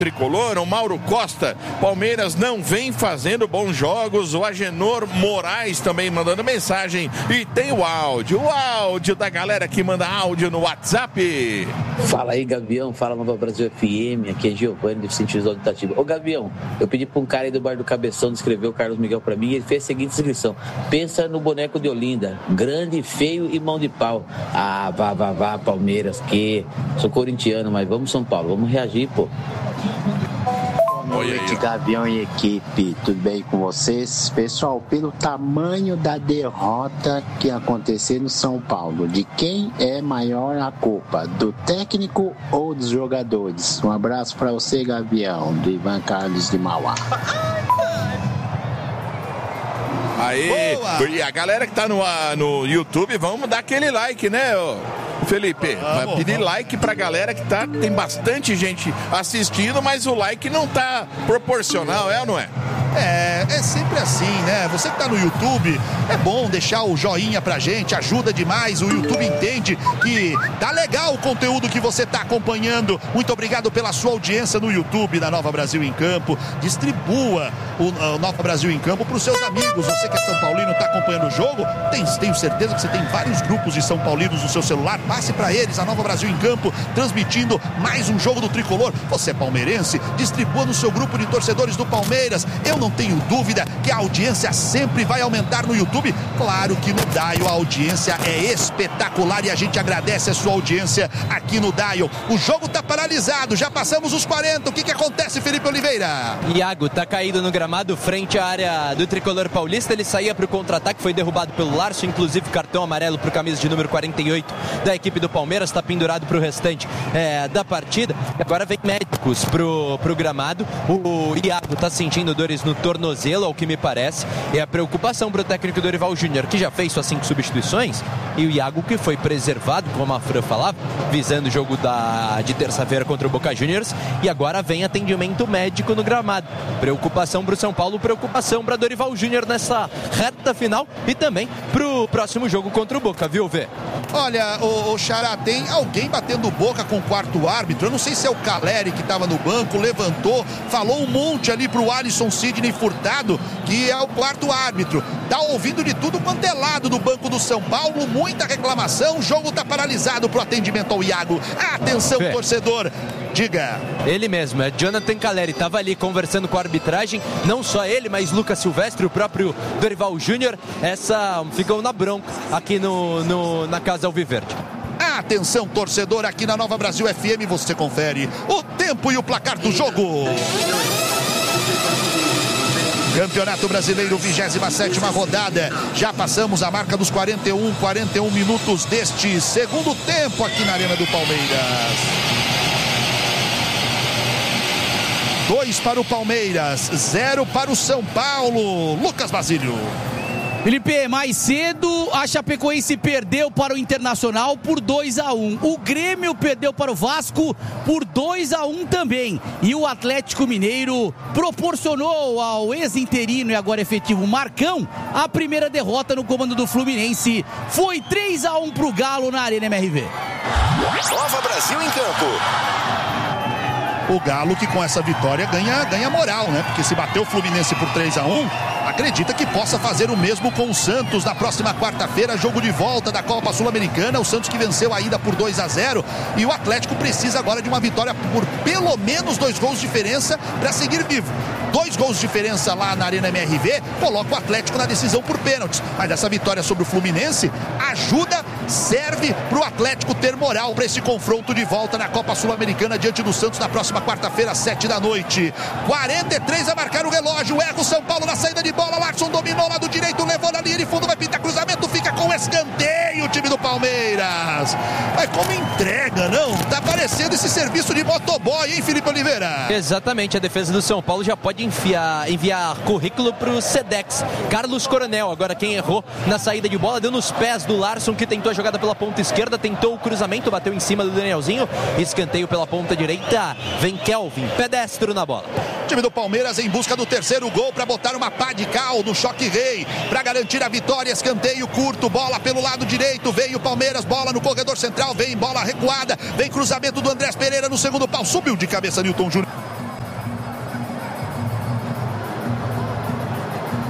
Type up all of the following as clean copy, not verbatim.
tricolor, o Mauro Costa. Palmeiras não vem fazendo bons jogos. O Agenor Moraes também mandando mensagem. E tem o áudio da galera que manda áudio no WhatsApp. Fala aí, Gavião. Fala Nova Brasil FM. Aqui é Giovanni, deficiente visual de Itatiba. Ô, Gavião, eu pedi pra um cara aí do Bar do Cabeção descrever o Carlos Miguel pra mim e ele fez a seguinte descrição: pensa no boneco de Olinda, grande, feio e mão de pau. Ah, vá, Palmeiras, que sou corintiano, mas vamos São Paulo, vamos reagir, pô. Boa noite, Gavião e equipe, tudo bem com vocês? Pessoal, pelo tamanho da derrota que aconteceu no São Paulo, de quem é maior a culpa? Do técnico ou dos jogadores? Um abraço para você, Gavião, do Ivan Carlos de Mauá. Aí, e a galera que tá no YouTube, vamos dar aquele like, né, Felipe? Vai pedir like pra galera que tem bastante gente assistindo, mas o like não tá proporcional, ou não é? É sempre assim, né? Você que tá no YouTube, é bom deixar o joinha pra gente, ajuda demais. O YouTube entende que tá legal o conteúdo que você tá acompanhando. Muito obrigado pela sua audiência no YouTube da Nova Brasil em Campo. Distribua o Nova Brasil em Campo pros seus amigos. Você que é São Paulino, tá acompanhando o jogo, tenho certeza que você tem vários grupos de São Paulinos no seu celular. Passe pra eles a Nova Brasil em Campo, transmitindo mais um jogo do Tricolor. Você é palmeirense, distribua no seu grupo de torcedores do Palmeiras. Eu não tenho dúvida que a audiência sempre vai aumentar no YouTube. Claro que no Dial a audiência é espetacular e a gente agradece a sua audiência aqui no Dial. O jogo tá paralisado, já passamos os 40. O que acontece, Felipe Oliveira? Iago tá caído no gramado frente à área do Tricolor paulista. Ele saía pro contra-ataque, foi derrubado pelo Larson, inclusive cartão amarelo pro camisa de número 48 da equipe do Palmeiras, tá pendurado pro restante da partida. E agora vem médicos pro gramado. O Iago tá sentindo dores no tornozelo, ao que me parece, e a preocupação para o técnico Dorival Júnior, que já fez suas 5 substituições, e o Iago, que foi preservado, como a Fran falava, visando o jogo de terça-feira contra o Boca Juniors, e agora vem atendimento médico no gramado. Preocupação para o São Paulo, preocupação para Dorival Júnior nessa reta final e também para o próximo jogo contra o Boca, viu, Vê? Olha, o Xará, tem alguém batendo boca com o quarto árbitro. Eu não sei se é o Caleri que estava no banco, levantou, falou um monte ali pro Alisson Sidney Furtado, que é o quarto árbitro. Tá ouvindo de tudo quanto é lado do banco do São Paulo, muita reclamação, o jogo tá paralisado pro atendimento ao Iago. Atenção, torcedor, diga. Ele mesmo, é Jonathan Caleri, tava ali conversando com a arbitragem, não só ele, mas Lucas Silvestre, o próprio Dorival Júnior, ficou na bronca aqui na Casa Alviverde. Atenção, torcedor, aqui na Nova Brasil FM você confere o tempo e o placar do jogo. Campeonato Brasileiro, 27ª rodada. Já passamos a marca dos 41 minutos deste segundo tempo aqui na Arena do Palmeiras. 2 para o Palmeiras, 0 para o São Paulo. Lucas Basílio. Felipe, mais cedo a Chapecoense perdeu para o Internacional por 2-1. O Grêmio perdeu para o Vasco por 2-1 também. E o Atlético Mineiro proporcionou ao ex-interino e agora efetivo Marcão a primeira derrota no comando do Fluminense. Foi 3-1 para o Galo na Arena MRV. Nova Brasil em Campo. O Galo que com essa vitória ganha moral, né? Porque se bateu o Fluminense por 3-1, acredita que possa fazer o mesmo com o Santos na próxima quarta-feira, jogo de volta da Copa Sul-Americana. O Santos que venceu a ida por 2-0 e o Atlético precisa agora de uma vitória por pelo menos 2 gols de diferença para seguir vivo. 2 gols de diferença lá na Arena MRV coloca o Atlético na decisão por pênaltis. Mas essa vitória sobre o Fluminense serve para o Atlético ter moral para esse confronto de volta na Copa Sul-Americana diante do Santos na próxima quarta-feira, 7 da noite. 43 a marcar o relógio. Erra o São Paulo na saída de bola. Larson dominou lado direito, levou na linha de fundo, vai pintar cruzamento, fica com escanteio o time do Palmeiras. Mas como entrega, não? Tá parecendo esse serviço de motoboy, hein, Felipe Oliveira? Exatamente, a defesa do São Paulo já pode enviar currículo pro Sedex. Carlos Coronel, agora quem errou na saída de bola, deu nos pés do Larson, que tentou a jogada pela ponta esquerda, tentou o cruzamento, bateu em cima do Danielzinho, escanteio pela ponta direita, vem Kelvin, pedestro na bola. O time do Palmeiras em busca do terceiro gol para botar uma pá de cal no choque rei, para garantir a vitória. Escanteio curto, bola pelo lado direito, vem o Palmeiras, bola no corredor central, vem bola recuada, vem cruzamento do Andrés Pereira no segundo pau, subiu de cabeça Nilton Júnior.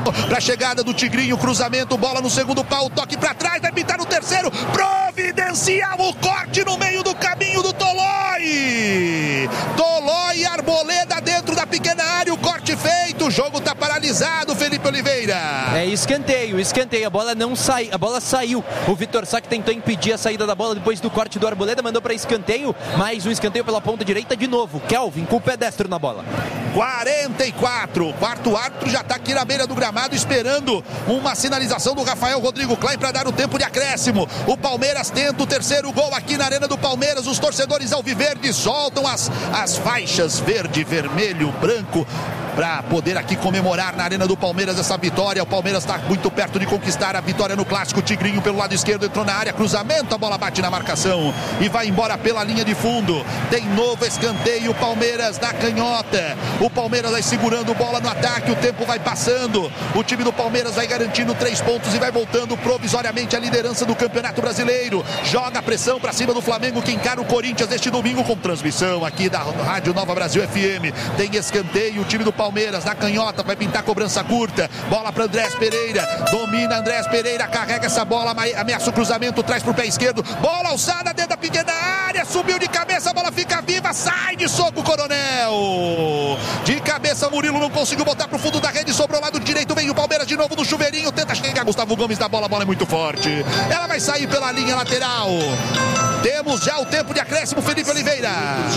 Pra chegada do Tigrinho, cruzamento, bola no segundo pau, toque pra trás, vai pintar no terceiro, providencial o corte no meio do caminho do Tolói. Tolói, Arboleda dentro da pequena área, o corte feito, o jogo tá paralisado, Felipe Oliveira. É escanteio, a bola não sai, a bola saiu. O Vitor Sá que tentou impedir a saída da bola depois do corte do Arboleda, mandou para escanteio, mais um escanteio pela ponta direita de novo. Kelvin com o pé destro na bola. 44, o quarto árbitro já está aqui na beira do gramado esperando uma sinalização do Rafael Rodrigo Klein para dar o tempo de acréscimo. O Palmeiras tenta o terceiro gol aqui na Arena do Palmeiras. Os torcedores alviverdes soltam as faixas verde, vermelho, branco para poder aqui comemorar na Arena do Palmeiras essa vitória. O Palmeiras está muito perto de conquistar a vitória no clássico. Tigrinho pelo lado esquerdo entrou na área, cruzamento, a bola bate na marcação e vai embora pela linha de fundo. Tem novo escanteio, Palmeiras na canhota. O Palmeiras vai segurando bola no ataque, o tempo vai passando. O time do Palmeiras vai garantindo 3 pontos e vai voltando provisoriamente à liderança do Campeonato Brasileiro. Joga a pressão para cima do Flamengo, que encara o Corinthians neste domingo com transmissão aqui da Rádio Nova Brasil FM. Tem escanteio, o time do Palmeiras na canhota, vai pintar cobrança curta, bola para Andrés Pereira, domina Andrés Pereira, carrega essa bola, ameaça o cruzamento, traz pro pé esquerdo, bola alçada dentro da pequena área, subiu de cabeça, a bola fica viva, sai de soco Coronel, de cabeça Murilo não conseguiu botar pro fundo da rede, sobrou lado direito, vem o Palmeiras de novo no chuveirinho, tenta chegar Gustavo Gomes da bola, a bola é muito forte, ela vai sair pela linha lateral. Temos já o tempo de acréscimo, Felipe Oliveira.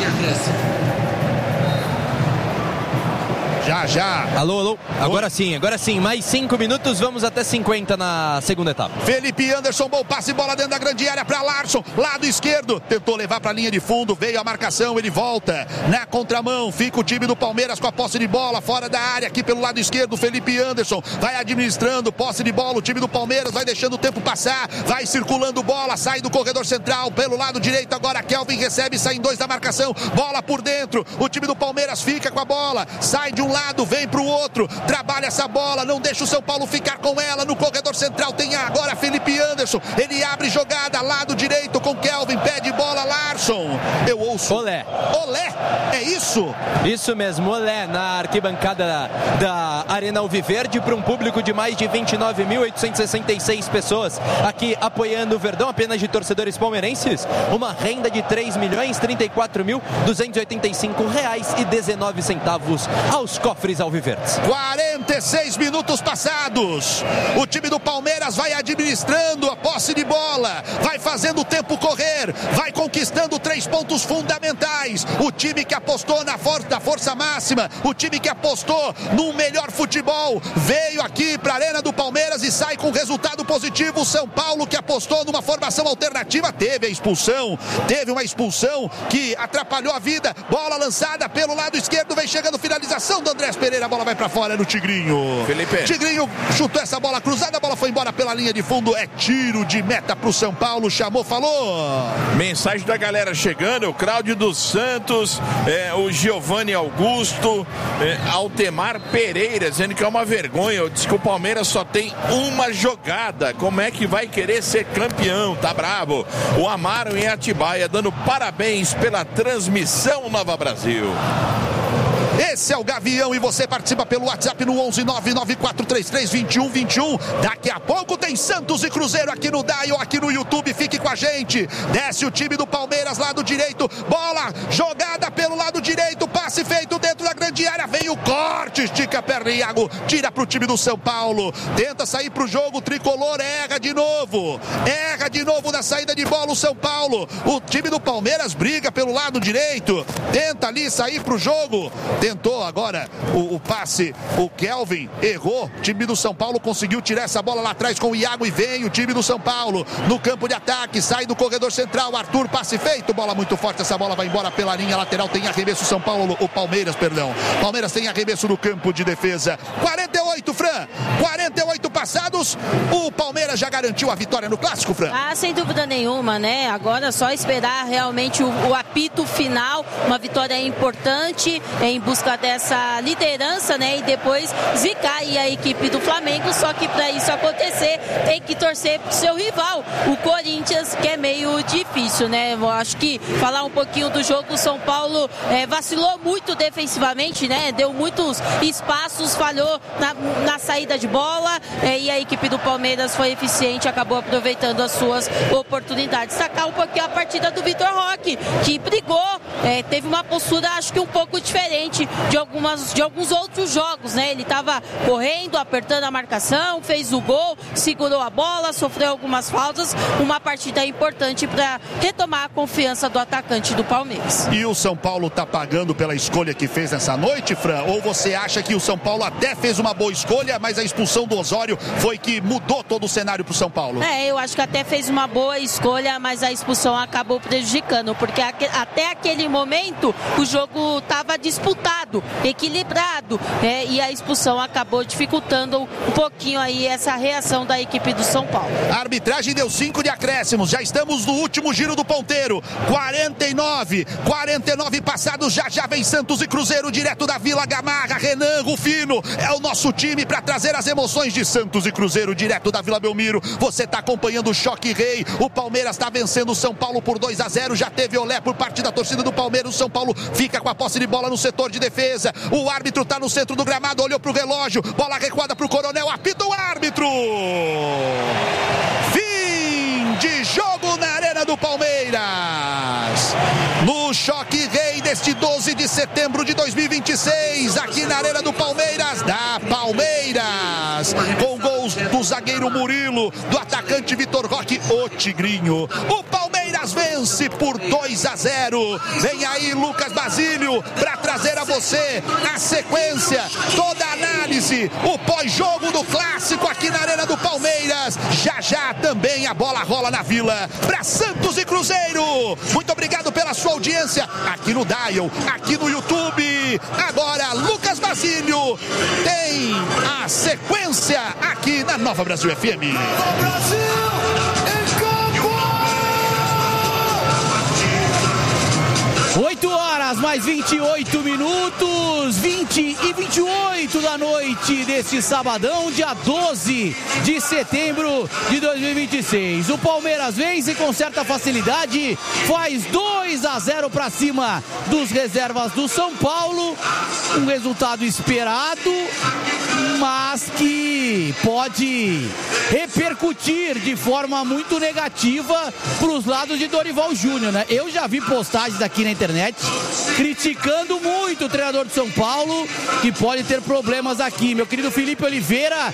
Já. Alô. Agora sim. Mais 5 minutos, vamos até 50 na segunda etapa. Felipe Anderson, bom passe, bola dentro da grande área para Larsson, lado esquerdo, tentou levar para a linha de fundo, veio a marcação, ele volta na contramão, fica o time do Palmeiras com a posse de bola, fora da área, aqui pelo lado esquerdo, Felipe Anderson vai administrando, posse de bola, o time do Palmeiras vai deixando o tempo passar, vai circulando bola, sai do corredor central, pelo lado direito agora, Kelvin recebe, sai em 2 da marcação, bola por dentro, o time do Palmeiras fica com a bola, sai de um lado, vem pro outro, trabalha essa bola, não deixa o São Paulo ficar com ela, no corredor central tem agora Felipe Anderson, ele abre jogada, lado direito com Kelvin, pede bola, Larsson, eu ouço Olé, é isso? Isso mesmo, Olé na arquibancada da Arena Alviverde para um público de mais de 29.866 pessoas aqui apoiando o Verdão, apenas de torcedores palmeirenses, uma renda de R$3.34.285,19 aos cofres alviverdes. 46 minutos passados, o time do Palmeiras vai administrando a posse de bola, vai fazendo o tempo correr, vai conquistando 3 pontos fundamentais, o time que apostou na força máxima, o time que apostou no melhor futebol, veio aqui para a Arena do Palmeiras e sai com resultado positivo. O São Paulo, que apostou numa formação alternativa, teve uma expulsão que atrapalhou a vida, bola lançada pelo lado esquerdo, vem chegando finalização do Andrés Pereira, a bola vai pra fora no Tigrinho. Felipe. Tigrinho chutou essa bola cruzada, a bola foi embora pela linha de fundo, é tiro de meta pro São Paulo, chamou, falou. Mensagem da galera chegando, o Cláudio dos Santos, o Giovanni Augusto, Altemar Pereira, dizendo que é uma vergonha, diz que o Palmeiras só tem uma jogada, como é que vai querer ser campeão, tá bravo. O Amaro em Atibaia, dando parabéns pela transmissão Nova Brasil. Esse é o Gavião e você participa pelo WhatsApp no 11-99433-2121. Daqui a pouco tem Santos e Cruzeiro aqui no Dial, aqui no YouTube. Fique com a gente. Desce o time do Palmeiras, lado direito. Bola jogada pelo lado direito. Passe feito dentro da grande área. Vem o corte, estica a perna, Iago. Tira pro time do São Paulo. Tenta sair pro jogo. O tricolor erra de novo. Erra de novo na saída de bola o São Paulo. O time do Palmeiras briga pelo lado direito. Tenta ali sair pro jogo. Tentou agora o passe, o Kelvin errou, o time do São Paulo conseguiu tirar essa bola lá atrás com o Iago e vem o time do São Paulo no campo de ataque, sai do corredor central, Arthur, passe feito, bola muito forte, essa bola vai embora pela linha lateral, tem arremesso Palmeiras tem arremesso no campo de defesa. 48, Fran, 48 passados, o Palmeiras já garantiu a vitória no clássico, Fran? Sem dúvida nenhuma, né? Agora é só esperar realmente o apito final, uma vitória importante em busca dessa liderança, né? E depois zicar aí a equipe do Flamengo, só que para isso acontecer tem que torcer pro seu rival, o Corinthians, que é meio difícil, né? Eu acho que falar um pouquinho do jogo, o São Paulo vacilou muito defensivamente, né? deu muitos espaços, falhou na saída de bola, e a equipe do Palmeiras foi eficiente, acabou aproveitando as suas oportunidades. Destacar um pouquinho a partida do Vitor Roque, que brigou, teve uma postura acho que um pouco diferente de alguns outros jogos, né? Ele estava correndo, apertando a marcação, fez o gol, segurou a bola, sofreu algumas faltas, uma partida importante para retomar a confiança do atacante do Palmeiras. E o São Paulo está pagando pela escolha que fez nessa noite, Fran? Ou você acha que o São Paulo até fez uma boa escolha, mas a expulsão do Osório foi que mudou todo o cenário para o São Paulo? Eu acho que até fez uma boa escolha, mas a expulsão acabou prejudicando, porque até aquele momento o jogo estava disputado, equilibrado, e a expulsão acabou dificultando um pouquinho aí essa reação da equipe do São Paulo. A arbitragem deu 5 de acréscimos, já estamos no último giro do ponteiro, 49 passados, já vem Santos e Cruzeiro direto da Vila Gamarra. Renan Rufino é o nosso time para trazer as emoções de Santos e Cruzeiro direto da Vila Belmiro. Você está acompanhando o Choque Rei, o Palmeiras está vencendo o São Paulo por 2-0, já teve olé por parte da torcida do Palmeiras. O São Paulo fica com a posse de bola no setor de defesa, o árbitro está no centro do gramado, olhou para o relógio, bola recuada para o Coronel, apita o árbitro. Fim de jogo na Arena do Palmeiras, no Choque Rei deste 12 de setembro de 2026, aqui na Arena do Palmeiras, da Palmeiras, com gols do zagueiro Murilo, do atacante Vitor Roque, o Tigrinho. O Palmeiras vence por 2-0. Vem aí Lucas Basílio para trazer a você a sequência, toda a análise, o pós-jogo do clássico aqui na Arena do Palmeiras. Já também a bola rola na Vila para Santos e Cruzeiro. Muito obrigado pela sua audiência aqui no Dial, aqui no YouTube. Agora Lucas Basílio tem a sequência aqui na Nova Brasil FM. Nova Brasil! 8 horas mais 28 minutos, 20 e 28 da noite deste sabadão, dia 12 de setembro de 2026. O Palmeiras vence com certa facilidade, faz 2-0 para cima dos reservas do São Paulo. Um resultado esperado, mas que pode repercutir de forma muito negativa para os lados de Dorival Júnior, né? Eu já vi postagens aqui na internet criticando muito o treinador de São Paulo, que pode ter problemas aqui. Meu querido Felipe Oliveira,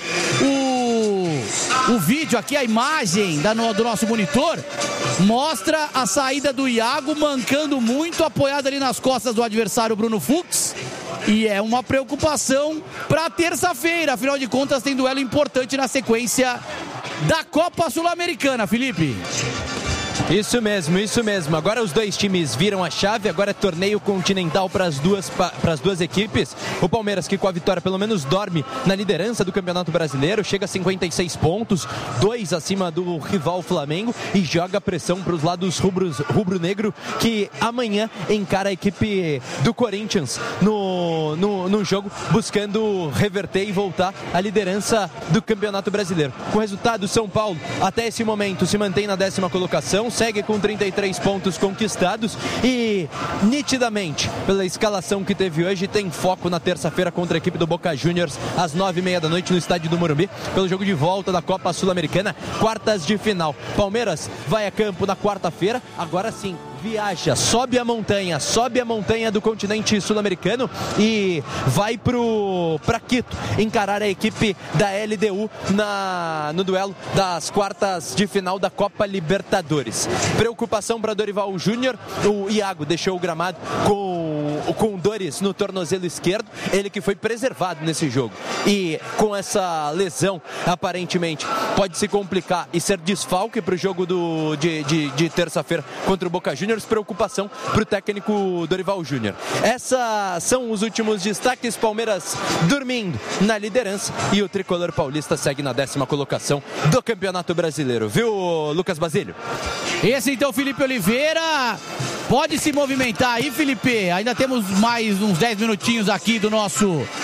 o vídeo aqui, a imagem do nosso monitor, mostra a saída do Iago mancando muito, apoiado ali nas costas do adversário Bruno Fux. E é uma preocupação para terça-feira, afinal de contas tem duelo importante na sequência da Copa Sul-Americana, Felipe. Isso mesmo. Agora os dois times viram a chave, agora é torneio continental para as duas equipes. O Palmeiras, que com a vitória pelo menos dorme na liderança do Campeonato Brasileiro, chega a 56 pontos, 2 acima do rival Flamengo, e joga pressão para os lados rubro-negro, que amanhã encara a equipe do Corinthians no jogo, buscando reverter e voltar à liderança do Campeonato Brasileiro. Com o resultado, São Paulo até esse momento se mantém na 10ª colocação, segue com 33 pontos conquistados e, nitidamente, pela escalação que teve hoje, tem foco na terça-feira contra a equipe do Boca Juniors, às 9h30 da noite no estádio do Morumbi, pelo jogo de volta da Copa Sul-Americana, quartas de final. Palmeiras vai a campo na quarta-feira, agora sim, viaja, sobe a montanha do continente sul-americano e vai para Quito encarar a equipe da LDU no duelo das quartas de final da Copa Libertadores. Preocupação para Dorival Júnior, o Iago deixou o gramado com dores no tornozelo esquerdo, ele que foi preservado nesse jogo, e com essa lesão aparentemente pode se complicar e ser desfalque para o jogo de terça-feira contra o Boca Juniors. Preocupação para o técnico Dorival Júnior. Esses são os últimos destaques. Palmeiras dormindo na liderança e o tricolor paulista segue na 10ª colocação do Campeonato Brasileiro, viu, Lucas Basílio? Esse então, Felipe Oliveira, pode se movimentar aí, Felipe, ainda temos mais uns 10 minutinhos aqui do nosso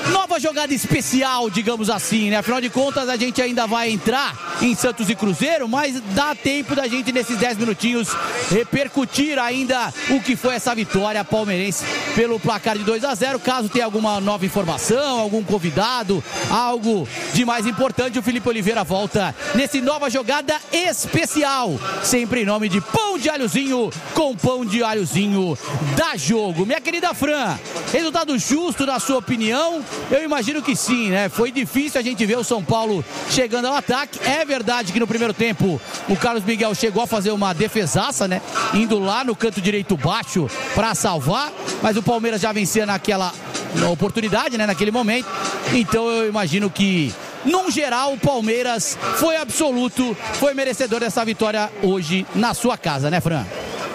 nova jogada especial, digamos assim, né? Afinal de contas, a gente ainda vai entrar em Santos e Cruzeiro, mas dá tempo da gente, nesses 10 minutinhos, repercutir ainda o que foi essa vitória palmeirense pelo placar de 2-0. Caso tenha alguma nova informação, algum convidado, algo de mais importante, o Felipe Oliveira volta nesse nova jogada especial, sempre em nome de Pão de Alhozinho, com Pão de Alhozinho dá jogo. Minha querida Fran, resultado justo na sua opinião? Eu imagino que sim, né? Foi difícil a gente ver o São Paulo chegando ao ataque. É verdade que no primeiro tempo o Carlos Miguel chegou a fazer uma defesaça, né? Indo lá no canto direito baixo para salvar, mas o Palmeiras já vencia naquela oportunidade, né? Naquele momento. Então eu imagino que, num geral, o Palmeiras foi absoluto, foi merecedor dessa vitória hoje na sua casa, né, Fran?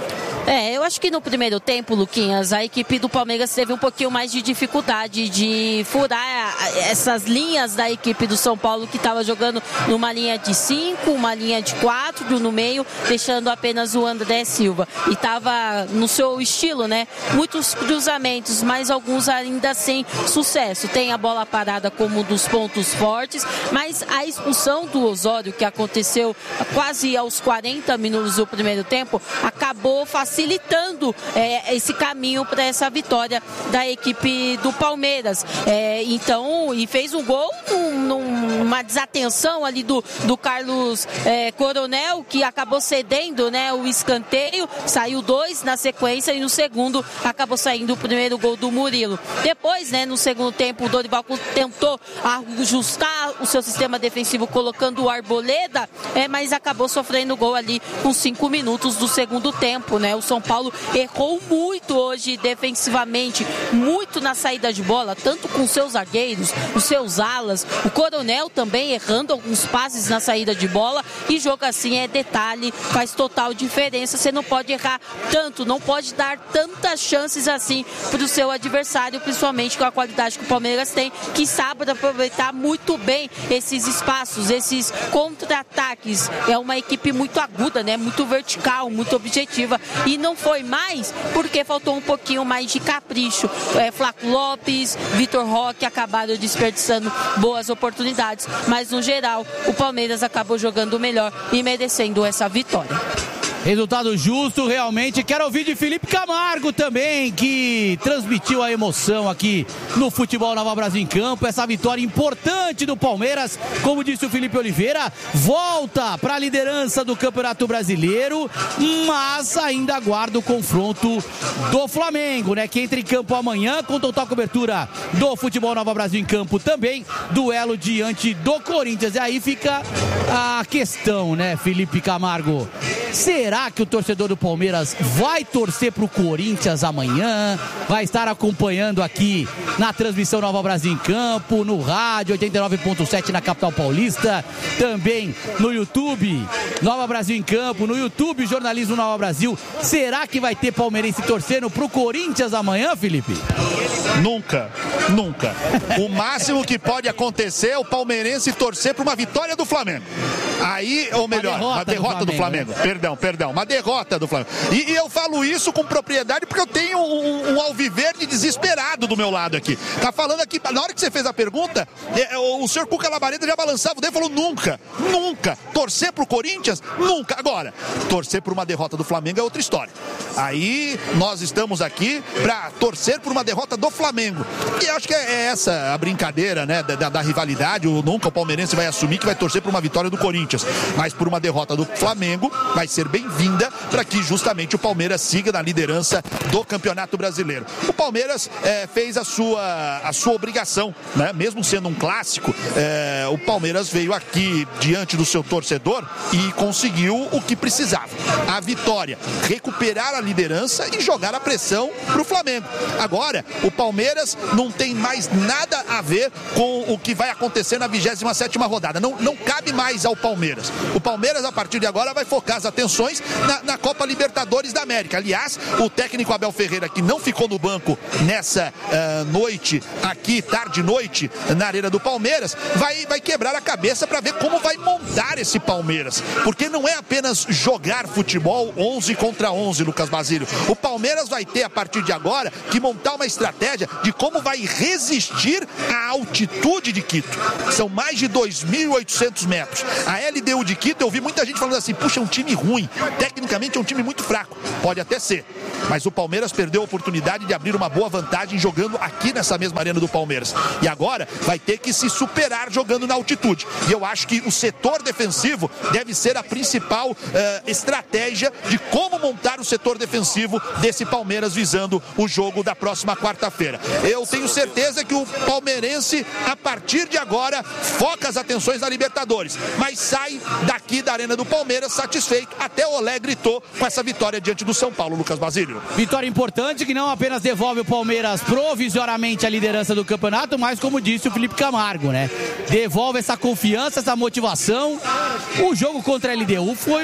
Eu acho que no primeiro tempo, Luquinhas, a equipe do Palmeiras teve um pouquinho mais de dificuldade de furar essas linhas da equipe do São Paulo, que estava jogando numa linha de 5, uma linha de 4 no meio, deixando apenas o André Silva. E estava no seu estilo, né? Muitos cruzamentos, mas alguns ainda sem sucesso. Tem a bola parada como um dos pontos fortes, mas a expulsão do Osório, que aconteceu quase aos 40 minutos do primeiro tempo, acabou facilitando esse caminho para essa vitória da equipe do Palmeiras. Então, e fez um gol numa desatenção ali do Carlos Coronel, que acabou cedendo, né, o escanteio. Saiu 2 na sequência e no segundo acabou saindo o primeiro gol do Murilo. Depois, né, no segundo tempo, o Dorival tentou ajustar o seu sistema defensivo colocando o Arboleda, mas acabou sofrendo gol ali com 5 minutos do segundo tempo, né? O São Paulo errou muito hoje defensivamente, muito na saída de bola, tanto com seus zagueiros, os seus alas, o Coronel também errando alguns passes na saída de bola, e jogo assim é detalhe, faz total diferença. Você não pode errar tanto, não pode dar tantas chances assim para o seu adversário, principalmente com a qualidade que o Palmeiras tem, que sabe aproveitar muito bem esses espaços, esses contra-ataques. É uma equipe muito aguda, né? Muito vertical, muito objetiva, e não foi mais porque faltou um pouquinho mais de capricho. Flaco Lopes, Vitor Roque acabaram desperdiçando boas oportunidades, mas no geral o Palmeiras acabou jogando melhor e merecendo essa vitória. Resultado justo, realmente. Quero ouvir de Felipe Camargo também, que transmitiu a emoção aqui no Futebol Nova Brasil em Campo. Essa vitória importante do Palmeiras, como disse o Felipe Oliveira, volta para a liderança do Campeonato Brasileiro, mas ainda aguarda o confronto do Flamengo, né? Que entra em campo amanhã com total cobertura do Futebol Nova Brasil em Campo também. Duelo diante do Corinthians. E aí fica a questão, né, Felipe Camargo? Será que o torcedor do Palmeiras vai torcer pro Corinthians amanhã? Vai estar acompanhando aqui na transmissão Nova Brasil em Campo, no rádio 89.7 na capital paulista, também no YouTube Nova Brasil em Campo, no YouTube Jornalismo Nova Brasil. Será que vai ter palmeirense torcendo pro Corinthians amanhã, Felipe? Nunca. O máximo que pode acontecer é o palmeirense torcer para uma vitória do Flamengo. Aí, ou melhor, uma derrota do Flamengo. Perdão, uma derrota do Flamengo. E eu falo isso com propriedade porque eu tenho um alviverde desesperado do meu lado aqui. Tá falando aqui, na hora que você fez a pergunta, o senhor Cuca Labareda já balançava o dedo e falou nunca. Torcer pro Corinthians? Nunca. Agora, torcer por uma derrota do Flamengo é outra história. Aí, nós estamos aqui para torcer por uma derrota do Flamengo. E acho que é essa a brincadeira, né, da rivalidade. Nunca o palmeirense vai assumir que vai torcer por uma vitória do Corinthians, mas por uma derrota do Flamengo vai ser bem-vinda para que justamente o Palmeiras siga na liderança do Campeonato Brasileiro. O Palmeiras fez a sua obrigação, né? Mesmo sendo um clássico, o Palmeiras veio aqui diante do seu torcedor e conseguiu o que precisava, a vitória, recuperar a liderança e jogar a pressão para o Flamengo. Agora, o Palmeiras não tem mais nada a ver com o que vai acontecer na 27ª rodada. Não cabe mais ao Palmeiras. O Palmeiras, a partir de agora, vai focar as atenções na Copa Libertadores da América. Aliás, o técnico Abel Ferreira, que não ficou no banco nessa noite aqui, tarde-noite, na Arena do Palmeiras, vai quebrar a cabeça para ver como vai montar esse Palmeiras. Porque não é apenas jogar futebol 11 contra 11, Lucas Basílio. O Palmeiras vai ter, a partir de agora, que montar uma estratégia de como vai resistir à altitude de Quito. São mais de 2.800 metros. A LDU de Quito, eu vi muita gente falando assim, puxa, é um time ruim. Tecnicamente é um time muito fraco. Pode até ser. Mas o Palmeiras perdeu a oportunidade de abrir uma boa vantagem jogando aqui nessa mesma arena do Palmeiras. E agora vai ter que se superar jogando na altitude. E eu acho que o setor defensivo deve ser a principal estratégia de como montar o setor defensivo desse Palmeiras visando o jogo da próxima quarta-feira. Eu tenho certeza que o palmeirense, a partir de agora, foca as atenções na Libertadores, mas sai daqui da arena do Palmeiras satisfeito. Até o Olé gritou com essa vitória diante do São Paulo, Lucas Basílio. Vitória importante que não apenas devolve o Palmeiras provisoriamente a liderança do campeonato, mas como disse o Felipe Camargo, né? Devolve essa confiança, essa motivação. O jogo contra a LDU foi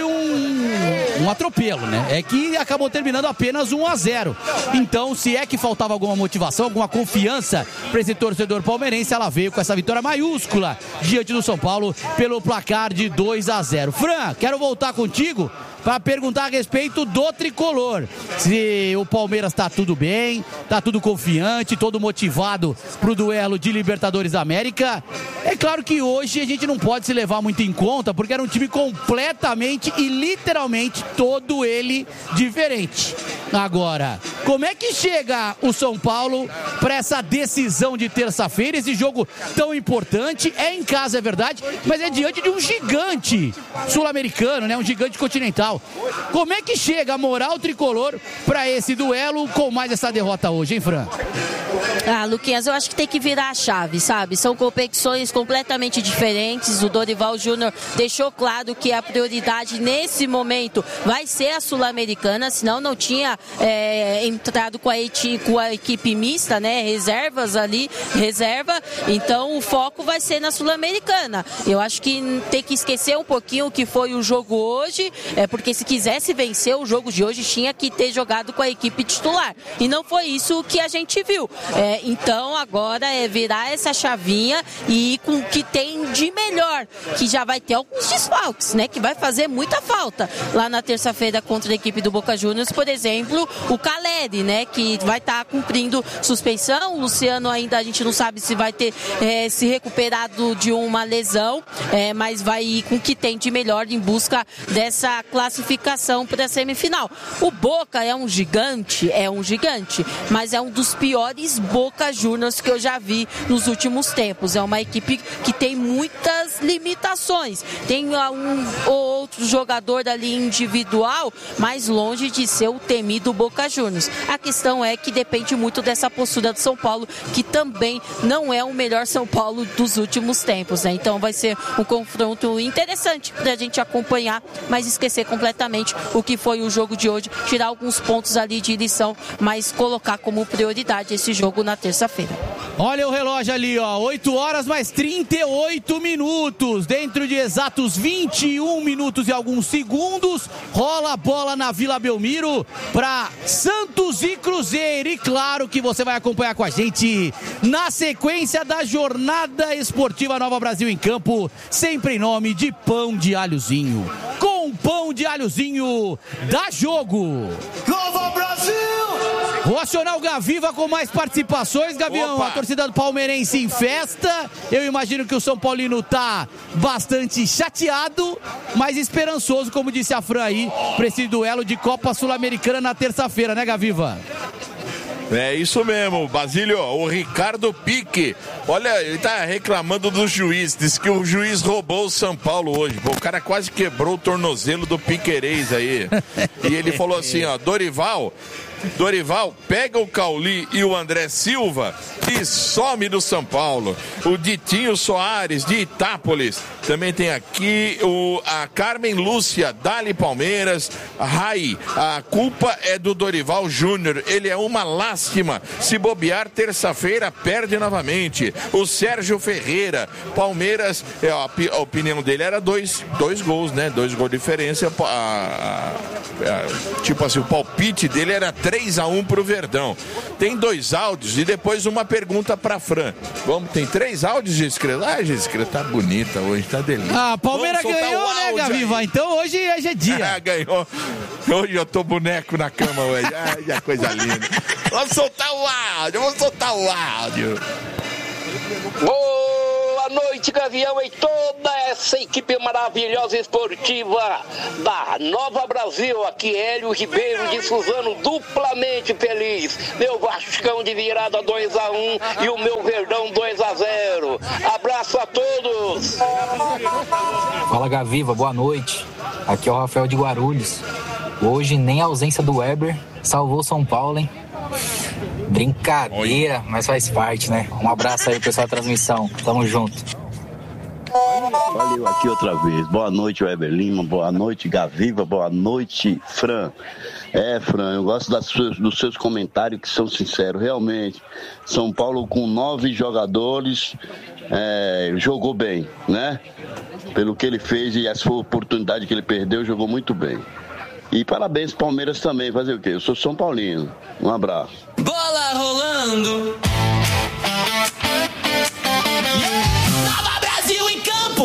um atropelo, né? É que acabou terminando apenas 1-0. Então, se é que faltava alguma motivação, alguma confiança para esse torcedor palmeirense, ela veio com essa vitória maiúscula diante do São Paulo pelo placar de 2-0. Fran, quero voltar contigo para perguntar a respeito do tricolor. Se o Palmeiras está tudo bem, está tudo confiante, todo motivado para o duelo de Libertadores da América. É claro que hoje a gente não pode se levar muito em conta, porque era um time completamente e literalmente todo ele diferente. Agora, como é que chega o São Paulo para essa decisão de terça-feira, esse jogo tão importante? É em casa, é verdade, mas é diante de um gigante sul-americano, né? Um gigante continental. Como é que chega a moral tricolor para esse duelo com mais essa derrota hoje, hein, Fran? Luquinhas, eu acho que tem que virar a chave, sabe? São competições completamente diferentes. O Dorival Júnior deixou claro que a prioridade nesse momento vai ser a Sul-Americana, senão não tinha entrado com a equipe mista, né? Reservas ali, reserva. Então o foco vai ser na Sul-Americana. Eu acho que tem que esquecer um pouquinho o que foi o jogo hoje, porque se quisesse vencer o jogo de hoje, tinha que ter jogado com a equipe titular. E não foi isso que a gente viu. Então agora é virar essa chavinha e ir com o que tem de melhor, que já vai ter alguns desfalques, né? Que vai fazer muita falta lá na terça-feira contra a equipe do Boca Juniors, por exemplo, o Caleri, né? Que vai estar cumprindo suspensão. O Luciano ainda a gente não sabe se vai ter se recuperado de uma lesão, mas vai ir com o que tem de melhor em busca dessa classificação para a semifinal. O Boca é um gigante, mas é um dos piores Boca Juniors que eu já vi nos últimos tempos. É uma equipe que tem muitas limitações. Tem um ou outro jogador ali individual, mas longe de ser o temido Boca Juniors. A questão é que depende muito dessa postura do São Paulo, que também não é o melhor São Paulo dos últimos tempos, né? Então vai ser um confronto interessante para a gente acompanhar, mas esquecer completamente o que foi o jogo de hoje, tirar alguns pontos ali de lição, mas colocar como prioridade esse jogo na terça-feira. Olha o relógio ali, ó, 8 horas mais 38 minutos, dentro de exatos 21 minutos e alguns segundos, rola a bola na Vila Belmiro para Santos e Cruzeiro, e claro que você vai acompanhar com a gente na sequência da jornada esportiva Nova Brasil em Campo, sempre em nome de Pão de Alhozinho. Com Pão de Alhozinho, dá jogo! Nova Brasil! Vou acionar o Gaviva com mais participações, Gavião. Opa. A torcida do palmeirense em festa. Eu imagino que o São Paulino tá bastante chateado, mas esperançoso, como disse a Fran aí, para esse duelo de Copa Sul-Americana na terça-feira, né, Gaviva? É isso mesmo, Basílio, o Ricardo Pique, olha, ele tá reclamando do juiz, diz que o juiz roubou o São Paulo hoje, pô, o cara quase quebrou o tornozelo do Piquerez aí, e ele falou assim, ó, Dorival, pega o Cauli e o André Silva e some do São Paulo. O Ditinho Soares, de Itápolis. Também tem aqui a Carmen Lúcia, Dali Palmeiras. Rai, a culpa é do Dorival Júnior. Ele é uma lástima. Se bobear, terça-feira, perde novamente. O Sérgio Ferreira, Palmeiras, a opinião dele era dois gols, né? 2 gols de diferença. Tipo assim, o palpite dele era 3-1 pro Verdão. Tem 2 áudios e depois uma pergunta pra Fran. Tem 3 áudios, Giscrela? Ah, Giscrela tá bonita hoje, tá delícia. Palmeiras ganhou, né, Gaviva? Então hoje é dia. Ganhou. Hoje eu tô boneco na cama hoje. Ai, coisa linda. Vamos soltar o áudio. Boa noite, Gavião, e toda essa equipe maravilhosa esportiva da Nova Brasil. Aqui Hélio Ribeiro de Suzano, duplamente feliz. Meu Vascão de virada 2-1 e o meu Verdão 2-0. Abraço a todos. Fala, Gaviva, boa noite. Aqui é o Rafael de Guarulhos. Hoje nem a ausência do Weber salvou São Paulo, hein? Brincadeira, mas faz parte, né? Um abraço aí, pessoal da transmissão. Tamo junto. Valeu, aqui outra vez. Boa noite, Weber Lima. Boa noite, Gaviva. Boa noite, Fran. Fran, eu gosto dos seus comentários que são sinceros. Realmente, São Paulo com 9 jogadores jogou bem, né? Pelo que ele fez e essa oportunidade que ele perdeu, jogou muito bem. E parabéns Palmeiras também, fazer o quê? Eu sou São Paulino. Um abraço. Bola rolando. Nova Brasil em campo.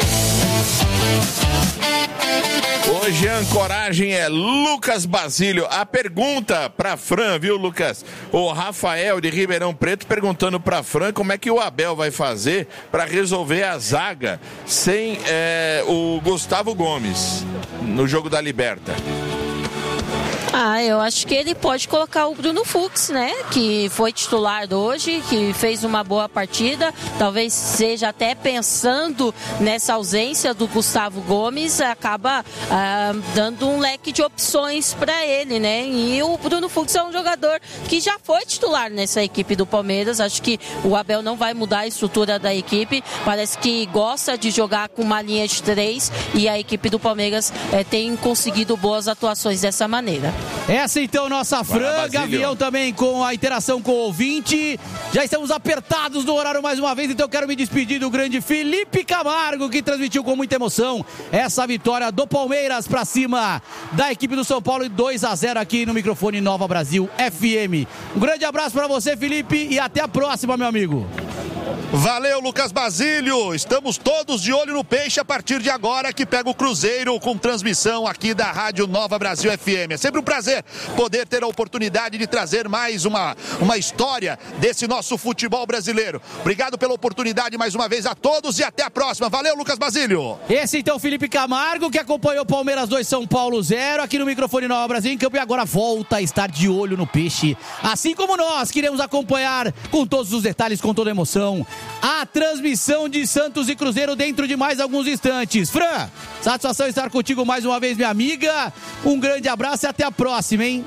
Hoje a ancoragem é Lucas Basílio. A pergunta pra Fran, viu, Lucas? O Rafael de Ribeirão Preto perguntando pra Fran como é que o Abel vai fazer pra resolver a zaga sem o Gustavo Gomes no jogo da Liberta. Eu acho que ele pode colocar o Bruno Fux, né? Que foi titular hoje, que fez uma boa partida. Talvez seja até pensando nessa ausência do Gustavo Gomes, acaba dando um leque de opções para ele, né? E o Bruno Fux é um jogador que já foi titular nessa equipe do Palmeiras. Acho que o Abel não vai mudar a estrutura da equipe. Parece que gosta de jogar com uma linha de 3 e a equipe do Palmeiras tem conseguido boas atuações dessa maneira. Essa então nossa Fran, Gavião também com a interação com o ouvinte. Já estamos apertados no horário mais uma vez, então eu quero me despedir do grande Felipe Camargo, que transmitiu com muita emoção essa vitória do Palmeiras para cima da equipe do São Paulo, 2-0 aqui no microfone Nova Brasil FM. Um grande abraço para você, Felipe, e até a próxima, meu amigo. Valeu, Lucas Basílio. Estamos todos de olho no Peixe a partir de agora, que pega o Cruzeiro com transmissão aqui da Rádio Nova Brasil FM. É sempre um prazer poder ter a oportunidade de trazer mais uma história desse nosso futebol brasileiro. Obrigado pela oportunidade mais uma vez a todos e até a próxima. Valeu, Lucas Basílio. Esse então Felipe Camargo, que acompanhou Palmeiras 2, São Paulo 0, aqui no microfone Nova Brasil em campo, e agora volta a estar de olho no Peixe. Assim como nós queremos acompanhar com todos os detalhes, com toda a emoção, a transmissão de Santos e Cruzeiro dentro de mais alguns instantes. Fran, satisfação estar contigo mais uma vez, minha amiga. Um grande abraço e até a próxima, hein?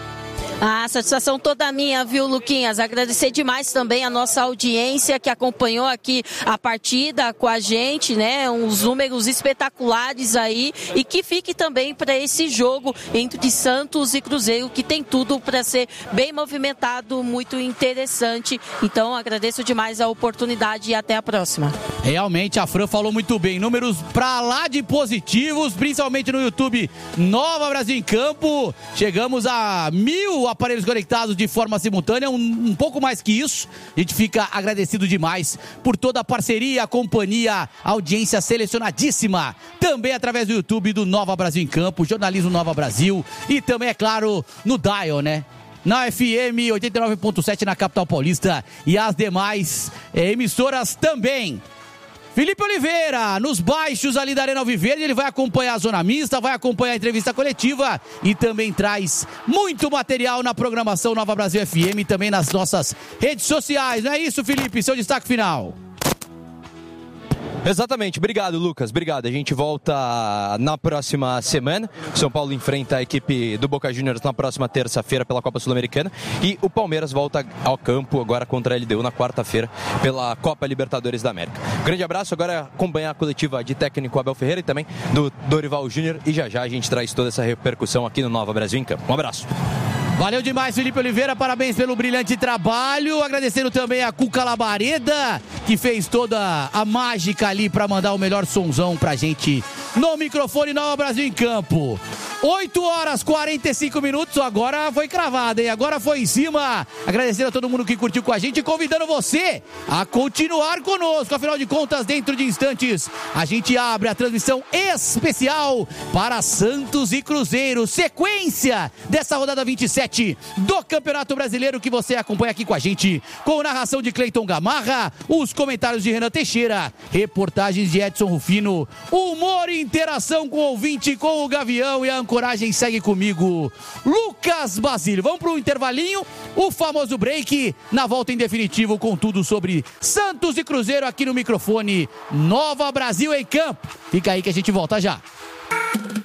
A satisfação toda minha, viu, Luquinhas? Agradecer demais também a nossa audiência que acompanhou aqui a partida com a gente, né? Uns números espetaculares aí, e que fique também para esse jogo entre Santos e Cruzeiro, que tem tudo para ser bem movimentado, muito interessante. Então, agradeço demais a oportunidade e até a próxima. Realmente, a Fran falou muito bem. Números pra lá de positivos, principalmente no YouTube Nova Brasil em Campo. Chegamos a 1.000 aparelhos conectados de forma simultânea, um pouco mais que isso. A gente fica agradecido demais por toda a parceria, a companhia, a audiência selecionadíssima, também através do YouTube do Nova Brasil em Campo, Jornalismo Nova Brasil, e também, é claro, no Dial, né? Na FM 89.7 na capital paulista, e as demais emissoras também. Felipe Oliveira, nos baixos ali da Arena Alviverde, ele vai acompanhar a Zona Mista, vai acompanhar a entrevista coletiva e também traz muito material na programação Nova Brasil FM e também nas nossas redes sociais. Não é isso, Felipe? Seu destaque final. Exatamente, obrigado, Lucas, obrigado. A gente volta na próxima semana. O São Paulo enfrenta a equipe do Boca Juniors na próxima terça-feira pela Copa Sul-Americana, e o Palmeiras volta ao campo agora contra a LDU na quarta-feira pela Copa Libertadores da América. Grande abraço, agora acompanhar a coletiva de técnico Abel Ferreira e também do Dorival Júnior, e já a gente traz toda essa repercussão aqui no Nova Brasil em Campo. Um abraço. Valeu demais, Felipe Oliveira, parabéns pelo brilhante trabalho, agradecendo também a Cuca Labareda, que fez toda a mágica ali para mandar o melhor sonzão pra gente no microfone Nova Brasil em Campo. 8h45, agora foi cravada, hein? Agora foi em cima. Agradecer a todo mundo que curtiu com a gente e convidando você a continuar conosco. Afinal de contas, dentro de instantes, a gente abre a transmissão especial para Santos e Cruzeiro. Sequência dessa rodada 27 do Campeonato Brasileiro que você acompanha aqui com a gente, com narração de Cleiton Gamarra, os comentários de Renan Teixeira, reportagens de Edson Rufino, humor e interação com o ouvinte, com o Gavião, e a ancoragem segue comigo, Lucas Basílio. Vamos para o intervalinho, o famoso break, na volta em definitivo com tudo sobre Santos e Cruzeiro aqui no microfone Nova Brasil em Campo. Fica aí que a gente volta já.